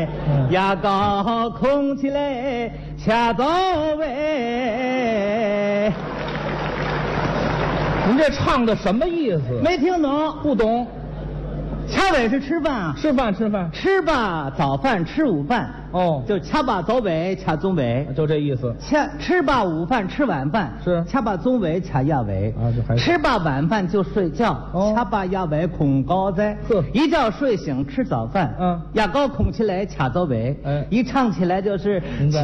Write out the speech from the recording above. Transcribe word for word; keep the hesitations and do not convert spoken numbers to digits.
来，牙膏空起来，掐早尾。 您这唱的什么意思？ 没听懂？ 不懂。 掐尾是吃饭啊， 吃饭吃饭， 吃吧早饭，吃午饭。 哦， 就掐吧早尾，掐中尾， 就这意思。 掐吃吧午饭，吃晚饭是掐吧中尾，掐夜尾啊，就还是吃吧晚饭就睡觉， 哦掐吧夜尾空高在。 呵， 一觉睡醒吃早饭， 嗯， 牙膏空起来掐早尾， 哎， 一唱起来就是明白